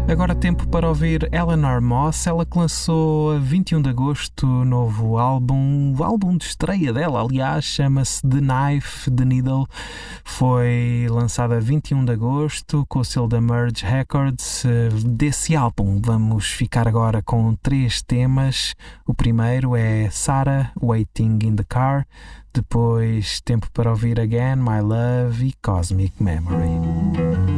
Agora tempo para ouvir Eleanor Moss, ela que lançou a 21 de agosto o novo álbum, o álbum de estreia dela, aliás, chama-se The Knife, The Needle, foi lançado a 21 de agosto com o selo da Merge Records. Desse álbum vamos ficar agora com 3 temas, o primeiro é Sarah, Waiting in the Car, depois tempo para ouvir Again, My Love e Cosmic Memory.